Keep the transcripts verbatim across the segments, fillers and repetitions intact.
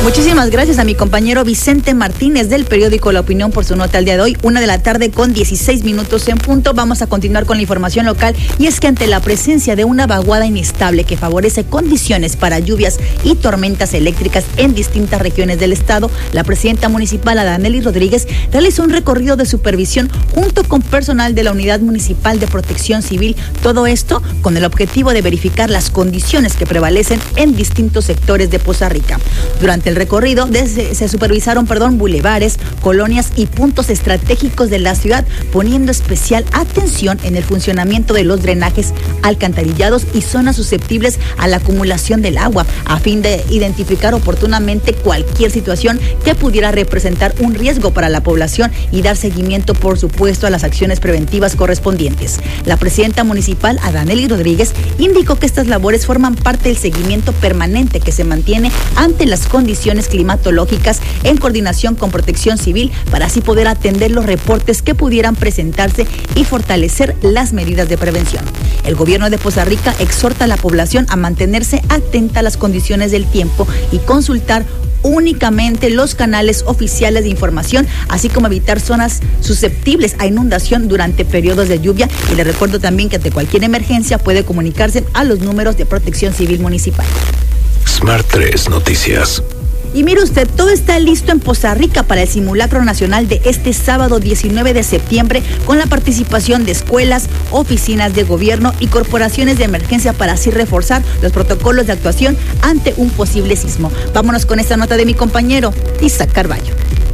Muchísimas gracias a mi compañero Vicente Martínez del periódico La Opinión por su nota al día de hoy, una de la tarde con dieciséis minutos en punto. Vamos a continuar con la información local y es que ante la presencia de una vaguada inestable que favorece condiciones para lluvias y tormentas eléctricas en distintas regiones del estado, la presidenta municipal Adanelis Rodríguez realizó un recorrido de supervisión junto con personal de la Unidad Municipal de Protección Civil, todo esto con el objetivo de verificar las condiciones que prevalecen en distintos sectores de Poza Rica. Durante el recorrido desde, se supervisaron perdón, bulevares, colonias y puntos estratégicos de la ciudad, poniendo especial atención en el funcionamiento de los drenajes, alcantarillados y zonas susceptibles a la acumulación del agua, a fin de identificar oportunamente cualquier situación que pudiera representar un riesgo para la población y dar seguimiento, por supuesto, a las acciones preventivas correspondientes. La presidenta municipal, Adanelis Rodríguez, indicó que estas labores forman parte del seguimiento permanente que se mantiene ante las condiciones climatológicas en coordinación con Protección Civil para así poder atender los reportes que pudieran presentarse y fortalecer las medidas de prevención. El gobierno de Poza Rica exhorta a la población a mantenerse atenta a las condiciones del tiempo y consultar únicamente los canales oficiales de información, así como evitar zonas susceptibles a inundación durante periodos de lluvia. Y le recuerdo también que ante cualquier emergencia puede comunicarse a los números de Protección Civil Municipal. Smart tres Noticias. Y mire usted, todo está listo en Poza Rica para el simulacro nacional de este sábado diecinueve de septiembre, con la participación de escuelas, oficinas de gobierno y corporaciones de emergencia para así reforzar los protocolos de actuación ante un posible sismo. Vámonos con esta nota de mi compañero Isaac Carballo.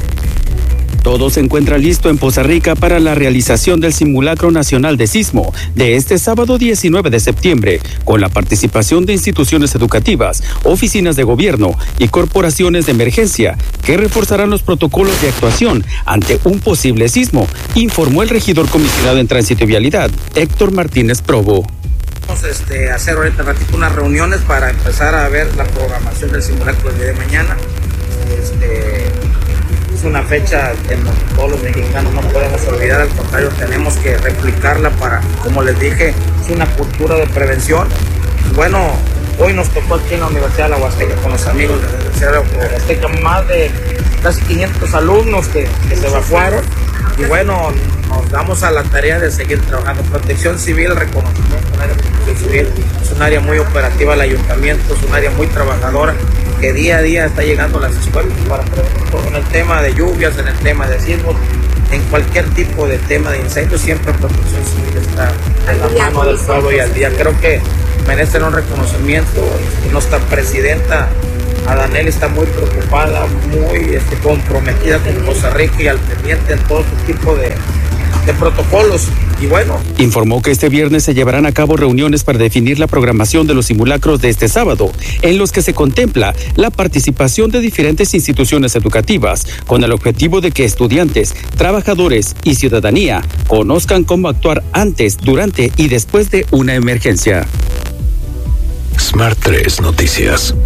Todo se encuentra listo en Poza Rica para la realización del simulacro nacional de sismo de este sábado diecinueve de septiembre, con la participación de instituciones educativas, oficinas de gobierno y corporaciones de emergencia que reforzarán los protocolos de actuación ante un posible sismo, informó el regidor comisionado en Tránsito y Vialidad, Héctor Martínez Probo. Vamos este, a hacer ahorita ratito unas reuniones para empezar a ver la programación del simulacro el día de mañana. Este, es una fecha que todos los mexicanos no podemos olvidar, al contrario tenemos que replicarla para, como les dije, es una cultura de prevención. Bueno, hoy nos tocó aquí en la Universidad de la Huasteca con los amigos de la Universidad de la Huasteca más de casi quinientos alumnos que, que se evacuaron y bueno, nos damos a la tarea de seguir trabajando. Protección Civil, reconocimiento del área de Protección Civil, es un área muy operativa, el ayuntamiento es un área muy trabajadora que día a día está llegando a las escuelas para prevenir todo en el tema de lluvias, en el tema de sismos, en cualquier tipo de tema de incendios, siempre Protección Civil está en la mano del pueblo y al día. Creo que merecen un reconocimiento. Nuestra presidenta Adanelis está muy preocupada, muy este, comprometida con Poza Rica y al pendiente en todo este tipo de, de protocolos. Y bueno, informó que este viernes se llevarán a cabo reuniones para definir la programación de los simulacros de este sábado, en los que se contempla la participación de diferentes instituciones educativas, con el objetivo de que estudiantes, trabajadores y ciudadanía conozcan cómo actuar antes, durante y después de una emergencia. Smart tres Noticias.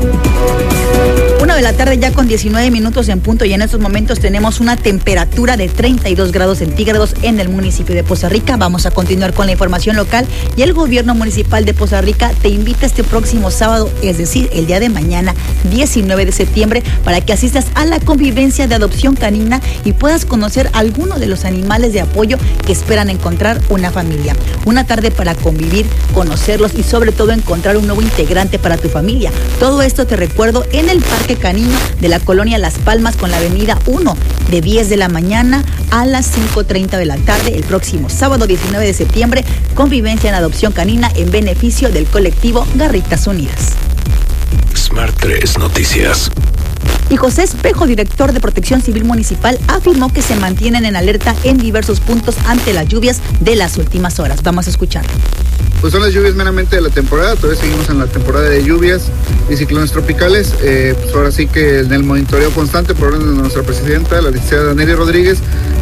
Una de la tarde ya con diecinueve minutos en punto y en estos momentos tenemos una temperatura de treinta y dos grados centígrados en el municipio de Poza Rica. Vamos a continuar con la información local y el gobierno municipal de Poza Rica te invita este próximo sábado, es decir, el día de mañana, diecinueve de septiembre, para que asistas a la convivencia de adopción canina y puedas conocer algunos de los animales de apoyo que esperan encontrar una familia. Una tarde para convivir, conocerlos y sobre todo encontrar un nuevo integrante para tu familia. Todo esto te recuerdo en el Parque Canino de la colonia Las Palmas con la avenida uno, de diez de la mañana a las cinco treinta de la tarde el próximo sábado diecinueve de septiembre, convivencia en adopción canina en beneficio del colectivo Garritas Unidas. Smart tres Noticias. Y José Espejo, director de Protección Civil Municipal, afirmó que se mantienen en alerta en diversos puntos ante las lluvias de las últimas horas. Vamos a escucharlo. Pues son las lluvias meramente de la temporada, todavía seguimos en la temporada de lluvias y ciclones tropicales. Eh, pues ahora sí que en el monitoreo constante por orden de nuestra presidenta, la licenciada Adanelis Rodríguez,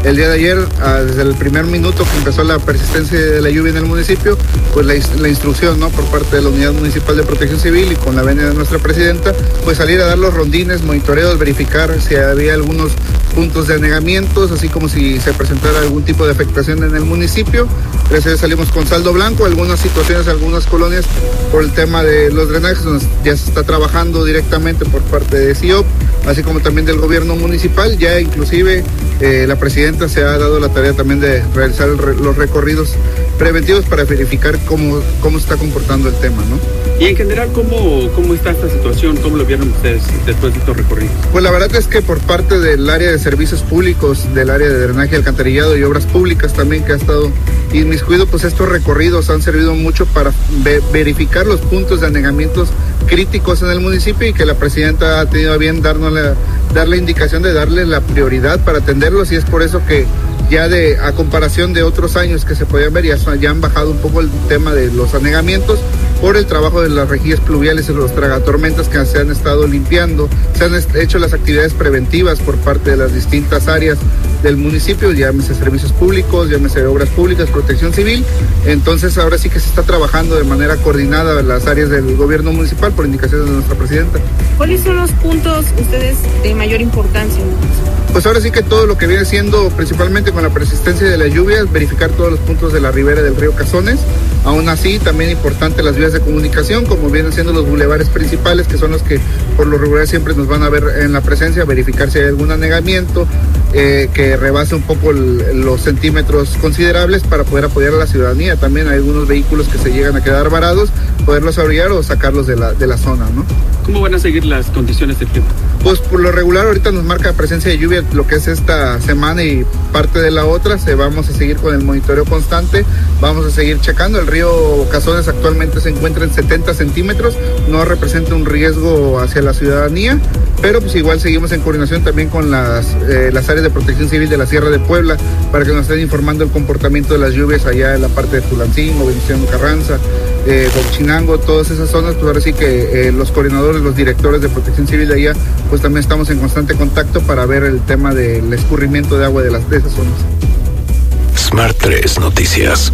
El día de ayer, desde el primer minuto que empezó la persistencia de la lluvia en el municipio, pues la, la instrucción, ¿no?, por parte de la Unidad Municipal de Protección Civil y con la venia de nuestra presidenta, pues salir a dar los rondines, monitoreos, verificar si había algunos puntos de anegamientos, así como si se presentara algún tipo de afectación en el municipio. Entonces salimos con saldo blanco, algunas situaciones, algunas colonias por el tema de los drenajes, donde ya se está trabajando directamente por parte de C I O P, así como también del gobierno municipal. Ya inclusive eh, la presidenta se ha dado la tarea también de realizar el, los recorridos preventivos para verificar cómo, cómo se está comportando el tema, ¿no? Y en general, ¿cómo, cómo está esta situación? ¿Cómo lo vieron ustedes después de estos recorridos? Pues la verdad es que por parte del área de servicios públicos, del área de drenaje, alcantarillado y obras públicas también, que ha estado inmiscuido, pues estos recorridos han servido mucho para ve- verificar los puntos de anegamientos críticos en el municipio, y que la presidenta ha tenido a bien darnos la, dar la indicación de darle la prioridad para atenderlos, y es por eso que ya de a comparación de otros años que se podían ver, ya, ya han bajado un poco el tema de los anegamientos por el trabajo de las rejillas pluviales y los tragatormentas que se han estado limpiando. Se han hecho las actividades preventivas por parte de las distintas áreas del municipio, llámese servicios públicos, llámese obras públicas, protección civil. Entonces ahora sí que se está trabajando de manera coordinada en las áreas del gobierno municipal por indicaciones de nuestra presidenta. ¿Cuáles son los puntos ustedes de mayor importancia? Pues ahora sí que todo lo que viene siendo, principalmente con la persistencia de las lluvias, verificar todos los puntos de la ribera del río Cazones. Aún así, también importante las vías de comunicación, como vienen siendo los bulevares principales, que son los que por lo regular siempre nos van a ver en la presencia, verificar si hay algún anegamiento eh, que rebase un poco el, los centímetros considerables para poder apoyar a la ciudadanía. También hay algunos vehículos que se llegan a quedar varados, poderlos orillar o sacarlos de la, de la zona, ¿no? ¿Cómo van a seguir las condiciones del tiempo? Pues por lo regular ahorita nos marca presencia de lluvia lo que es esta semana y parte de la otra. Se vamos a seguir con el monitoreo constante, vamos a seguir checando. El río Cazones actualmente se encuentra en setenta centímetros, no representa un riesgo hacia la ciudadanía, pero pues igual seguimos en coordinación también con las, eh, las áreas de protección civil de la Sierra de Puebla para que nos estén informando el comportamiento de las lluvias allá en la parte de Tulancingo, Bendición Carranza, eh, Huachinango, todas esas zonas. Pues ahora sí que eh, los coordinadores, los directores de protección civil de allá, pues también estamos en constante contacto para ver el tema del escurrimiento de agua de, las, de esas zonas. Smart tres Noticias.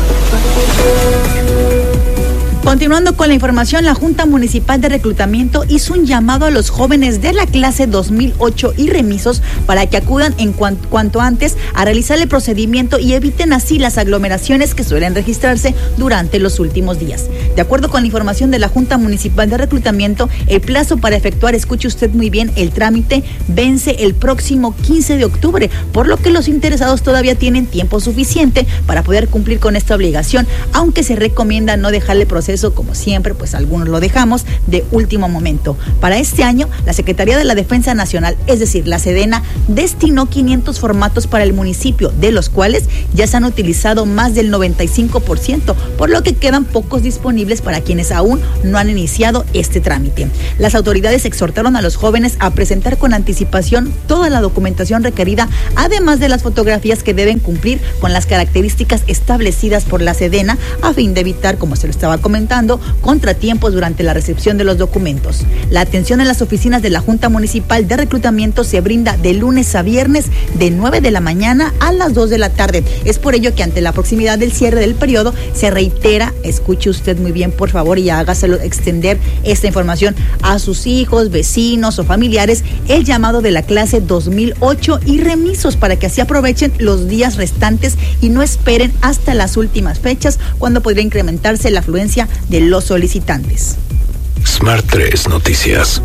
Continuando con la información, la Junta Municipal de Reclutamiento hizo un llamado a los jóvenes de la clase dos mil ocho y remisos para que acudan en cuanto, cuanto antes a realizar el procedimiento y eviten así las aglomeraciones que suelen registrarse durante los últimos días. De acuerdo con la información de la Junta Municipal de Reclutamiento, el plazo para efectuar, escuche usted muy bien, el trámite vence el próximo quince de octubre, por lo que los interesados todavía tienen tiempo suficiente para poder cumplir con esta obligación, aunque se recomienda no dejarle proceso, como siempre, pues algunos lo dejamos de último momento. Para este año, la Secretaría de la Defensa Nacional, es decir, la Sedena, destinó quinientos formatos para el municipio, de los cuales ya se han utilizado más del noventa y cinco por ciento, por lo que quedan pocos disponibles para quienes aún no han iniciado este trámite. Las autoridades exhortaron a los jóvenes a presentar con anticipación toda la documentación requerida, además de las fotografías que deben cumplir con las características establecidas por la Sedena, a fin de evitar, como se lo estaba comentando, contratiempos durante la recepción de los documentos. La atención en las oficinas de la Junta Municipal de Reclutamiento se brinda de lunes a viernes de nueve de la mañana a las dos de la tarde. Es por ello que ante la proximidad del cierre del periodo se reitera, escuche usted muy bien por favor y hágaselo extender esta información a sus hijos, vecinos o familiares, el llamado de la clase dos mil ocho y remisos para que así aprovechen los días restantes y no esperen hasta las últimas fechas, cuando podría incrementarse la afluencia de los solicitantes. Smart tres Noticias.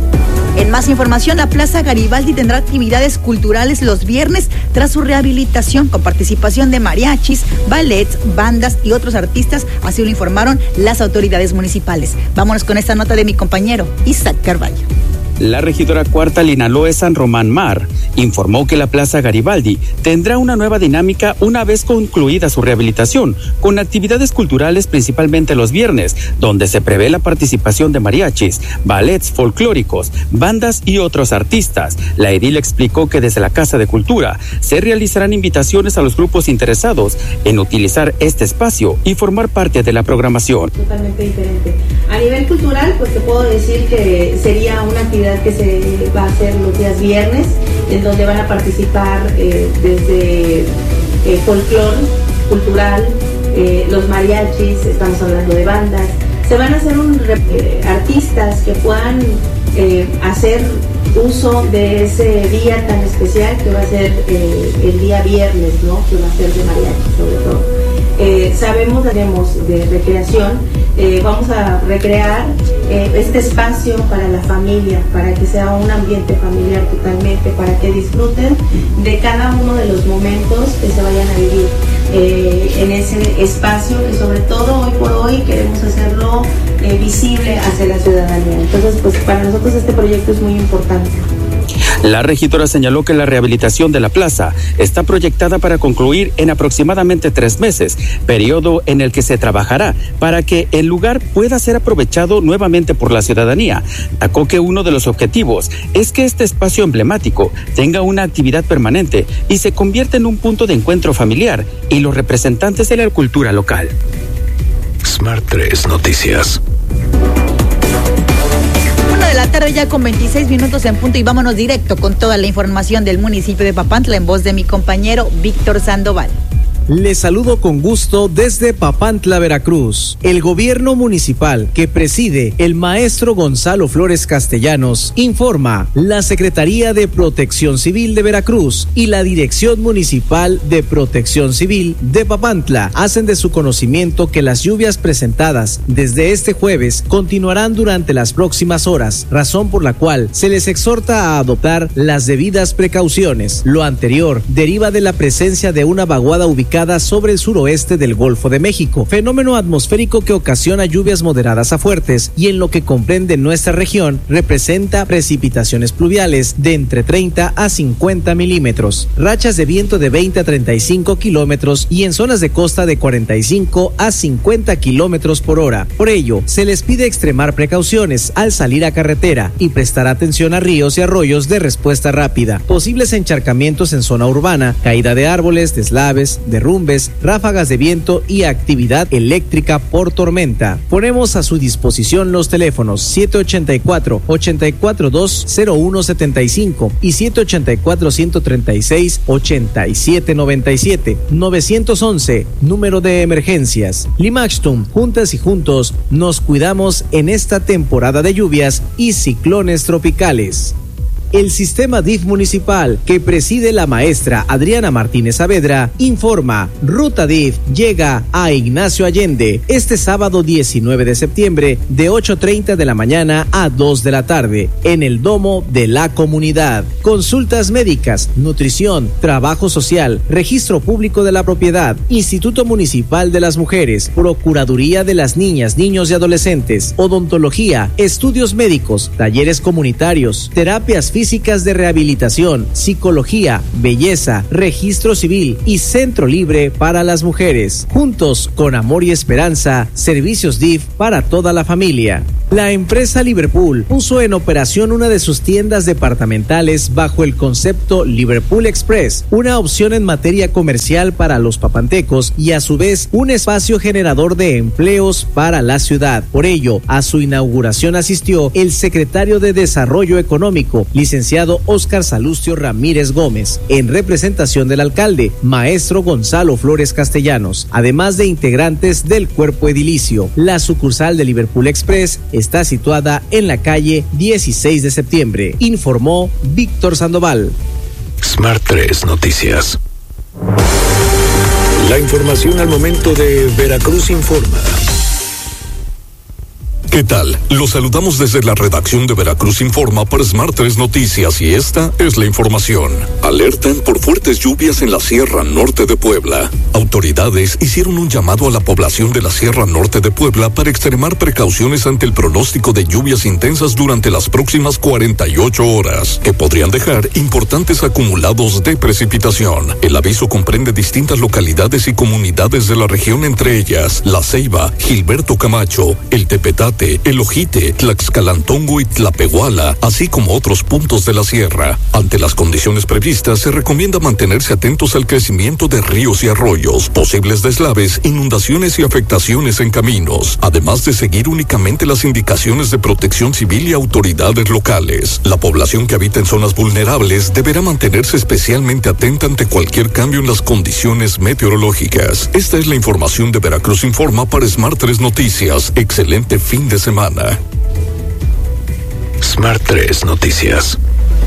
En más información, la Plaza Garibaldi tendrá actividades culturales los viernes tras su rehabilitación con participación de mariachis, ballets, bandas y otros artistas, así lo informaron las autoridades municipales. Vámonos con esta nota de mi compañero Isaac Carvalho. La regidora cuarta Linaloe San Román Mar informó que la Plaza Garibaldi tendrá una nueva dinámica una vez concluida su rehabilitación, con actividades culturales principalmente los viernes, donde se prevé la participación de mariachis, ballets folclóricos, bandas y otros artistas. La edil explicó que desde la Casa de Cultura se realizarán invitaciones a los grupos interesados en utilizar este espacio y formar parte de la programación. Totalmente diferente. A nivel cultural, pues te puedo decir que sería una actividad actividad que se va a hacer los días viernes, en donde van a participar eh, desde eh, folclore cultural, eh, los mariachis, estamos hablando de bandas. Se van a hacer un, eh, artistas que puedan eh, hacer uso de ese día tan especial que va a ser eh, el día viernes, ¿no? Que va a ser de mariachi sobre todo. Eh, sabemos, tenemos de recreación, eh, vamos a recrear eh, este espacio para la familia, para que sea un ambiente familiar totalmente, para que disfruten de cada uno de los momentos que se vayan a vivir eh, en ese espacio, que sobre todo hoy por hoy queremos hacerlo eh, visible hacia la ciudadanía. Entonces, pues para nosotros este proyecto es muy importante. La regidora señaló que la rehabilitación de la plaza está proyectada para concluir en aproximadamente tres meses, periodo en el que se trabajará para que el lugar pueda ser aprovechado nuevamente por la ciudadanía. Destacó que uno de los objetivos es que este espacio emblemático tenga una actividad permanente y se convierta en un punto de encuentro familiar y los representantes de la cultura local. Smart tres Noticias. De la tarde ya con veintiséis minutos en punto y vámonos directo con toda la información del municipio de Papantla en voz de mi compañero Víctor Sandoval. Les saludo con gusto desde Papantla, Veracruz. El gobierno municipal que preside el maestro Gonzalo Flores Castellanos informa: la Secretaría de Protección Civil de Veracruz y la Dirección Municipal de Protección Civil de Papantla hacen de su conocimiento que las lluvias presentadas desde este jueves continuarán durante las próximas horas, razón por la cual se les exhorta a adoptar las debidas precauciones. Lo anterior deriva de la presencia de una vaguada ubicada sobre el suroeste del Golfo de México, fenómeno atmosférico que ocasiona lluvias moderadas a fuertes y en lo que comprende nuestra región representa precipitaciones pluviales de entre treinta a cincuenta milímetros, rachas de viento de veinte a treinta y cinco kilómetros y en zonas de costa de cuarenta y cinco a cincuenta kilómetros por hora. Por ello, se les pide extremar precauciones al salir a carretera y prestar atención a ríos y arroyos de respuesta rápida, posibles encharcamientos en zona urbana, caída de árboles, deslaves, derrumbes, ráfagas de viento y actividad eléctrica por tormenta. Ponemos a su disposición los teléfonos siete ochenta y cuatro, ochenta y cuatro dos cero uno setenta y cinco y siete ochenta y cuatro ciento treinta y seis ochenta y siete noventa y siete, novecientos once, número de emergencias. Limaxtum, juntas y juntos nos cuidamos en esta temporada de lluvias y ciclones tropicales. El sistema D I F municipal que preside la maestra Adriana Martínez Saavedra informa: Ruta D I F llega a Ignacio Allende este sábado diecinueve de septiembre de ocho treinta de la mañana a dos de la tarde en el Domo de la Comunidad. Consultas médicas, nutrición, trabajo social, registro público de la propiedad, Instituto Municipal de las Mujeres, Procuraduría de las Niñas, Niños y Adolescentes, odontología, estudios médicos, talleres comunitarios, terapias físicas de rehabilitación, psicología, belleza, registro civil y centro libre para las mujeres. Juntos, con amor y esperanza, servicios D I F para toda la familia. La empresa Liverpool puso en operación una de sus tiendas departamentales bajo el concepto Liverpool Express, una opción en materia comercial para los papantecos y a su vez un espacio generador de empleos para la ciudad. Por ello, a su inauguración asistió el secretario de Desarrollo Económico, licenciado Óscar Salustio Ramírez Gómez, en representación del alcalde, maestro Gonzalo Flores Castellanos, además de integrantes del cuerpo edilicio. La sucursal de Liverpool Express está situada en la calle dieciséis de septiembre, informó Víctor Sandoval. Smart tres Noticias. La información al momento de Veracruz Informa. ¿Qué tal? Los saludamos desde la redacción de Veracruz Informa para Smart tres Noticias y esta es la información. Alertan por fuertes lluvias en la Sierra Norte de Puebla. Autoridades hicieron un llamado a la población de la Sierra Norte de Puebla para extremar precauciones ante el pronóstico de lluvias intensas durante las próximas cuarenta y ocho horas, que podrían dejar importantes acumulados de precipitación. El aviso comprende distintas localidades y comunidades de la región, entre ellas La Ceiba, Gilberto Camacho, El Tepetate, El Ojite, Tlaxcalantongo y Tlapehuala, así como otros puntos de la sierra. Ante las condiciones previstas, se recomienda mantenerse atentos al crecimiento de ríos y arroyos. incendios, posibles deslaves, inundaciones y afectaciones en caminos, además de seguir únicamente las indicaciones de Protección Civil y autoridades locales. La población que habita en zonas vulnerables deberá mantenerse especialmente atenta ante cualquier cambio en las condiciones meteorológicas. Esta es la información de Veracruz Informa para Smart tres Noticias. Excelente fin de semana. Smart tres Noticias.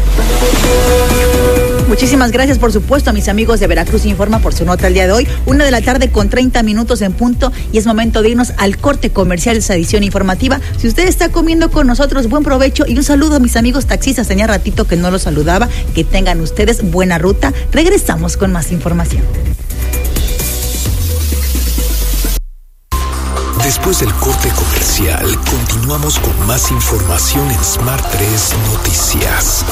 Muchísimas gracias, por supuesto, a mis amigos de Veracruz Informa por su nota el día de hoy. Una de la tarde con treinta minutos en punto y es momento de irnos al corte comercial de esa edición informativa. Si usted está comiendo con nosotros, buen provecho y un saludo a mis amigos taxistas. Tenía ratito que no los saludaba. Que tengan ustedes buena ruta. Regresamos con más información. Después del corte comercial, continuamos con más información en Smart tres Noticias.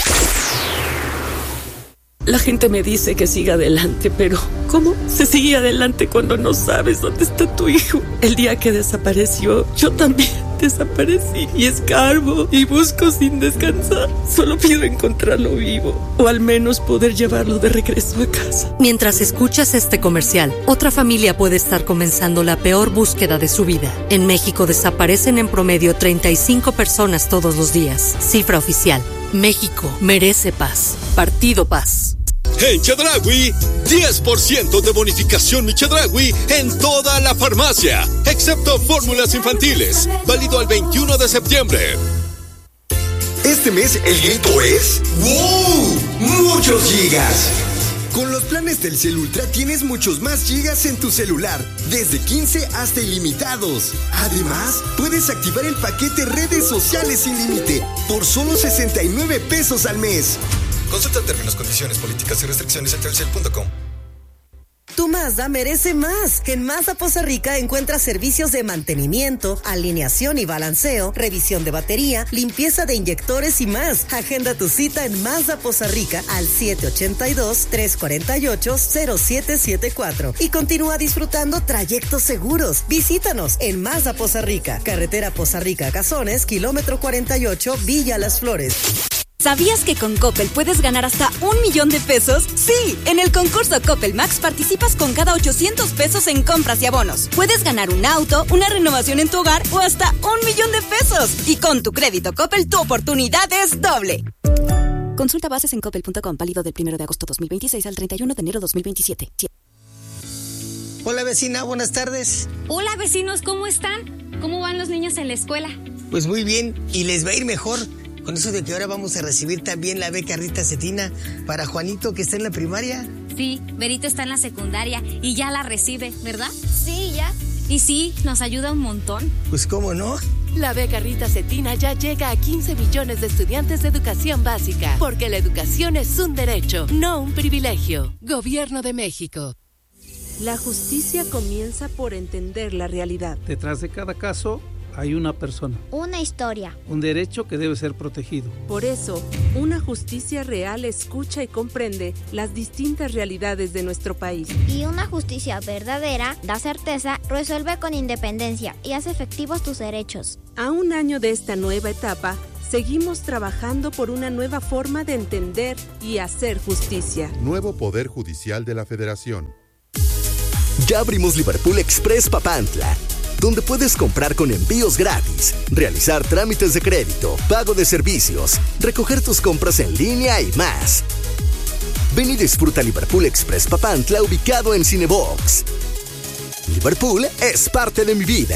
La gente me dice que siga adelante, pero ¿cómo se sigue adelante cuando no sabes dónde está tu hijo? El día que desapareció, yo también desaparecí y escarbo y busco sin descansar. Solo pido encontrarlo vivo o al menos poder llevarlo de regreso a casa. Mientras escuchas este comercial, otra familia puede estar comenzando la peor búsqueda de su vida. En México desaparecen en promedio treinta y cinco personas todos los días. Cifra oficial. México merece paz. Partido Paz. En Chedraui, diez por ciento de bonificación Mi Chedraui en toda la farmacia, excepto fórmulas infantiles, válido al veintiuno de septiembre. Este mes el grito es ¡wow! ¡Muchos gigas! Con los planes Telcel Ultra tienes muchos más gigas en tu celular, desde quince hasta ilimitados. Además, puedes activar el paquete redes sociales sin límite por solo sesenta y nueve pesos al mes. Consulta términos, condiciones, políticas y restricciones en telcel punto com. Tu Mazda merece más. En Mazda Poza Rica encuentras servicios de mantenimiento, alineación y balanceo, revisión de batería, limpieza de inyectores y más. Agenda tu cita en Mazda Poza Rica al siete ocho dos, tres cuatro ocho, cero siete siete cuatro y continúa disfrutando trayectos seguros. Visítanos en Mazda Poza Rica, carretera Poza Rica a Cazones, kilómetro cuarenta y ocho, Villa Las Flores. ¿Sabías que con Coppel puedes ganar hasta un millón de pesos? Sí, en el concurso Coppel Max participas con cada ochocientos pesos en compras y abonos. Puedes ganar un auto, una renovación en tu hogar o hasta un millón de pesos. Y con tu crédito Coppel, tu oportunidad es doble. Consulta bases en coppel punto com, válido del primero de agosto dos mil veintiséis al treinta y uno de enero dos mil veintisiete. Sí. Hola vecina, buenas tardes. Hola vecinos, ¿cómo están? ¿Cómo van los niños en la escuela? Pues muy bien, y les va a ir mejor. Con eso de que ahora vamos a recibir también la beca Rita Cetina para Juanito, que está en la primaria. Sí, Berito está en la secundaria y ya la recibe, ¿verdad? Sí, ya. Y sí, nos ayuda un montón. Pues cómo no. La beca Rita Cetina ya llega a quince millones de estudiantes de educación básica, porque la educación es un derecho, no un privilegio. Gobierno de México. La justicia comienza por entender la realidad. Detrás de cada caso hay una persona. Una historia. Un derecho que debe ser protegido. Por eso, una justicia real escucha y comprende las distintas realidades de nuestro país. Y una justicia verdadera da certeza, resuelve con independencia y hace efectivos tus derechos. A un año de esta nueva etapa, seguimos trabajando por una nueva forma de entender y hacer justicia. Nuevo Poder Judicial de la Federación. Ya abrimos Liverpool Express Papantla, donde puedes comprar con envíos gratis, realizar trámites de crédito, pago de servicios, recoger tus compras en línea y más. Ven y disfruta Liverpool Express Papantla, ubicado en Cinebox. Liverpool es parte de mi vida.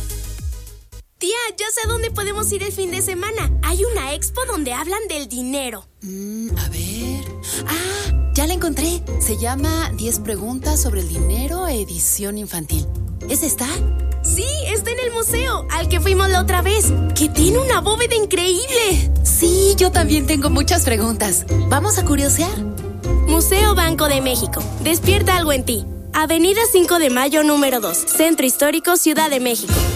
Tía, ya sé a dónde podemos ir el fin de semana. Hay una expo donde hablan del dinero. Mm, a ver... Ah, ya la encontré. Se llama diez preguntas sobre el dinero, edición infantil. ¿Es esta? Sí, está en el museo, al que fuimos la otra vez, que tiene una bóveda increíble. Sí, yo también tengo muchas preguntas. ¿Vamos a curiosear? Museo Banco de México. Despierta algo en ti. Avenida cinco de Mayo, número dos. Centro Histórico, Ciudad de México.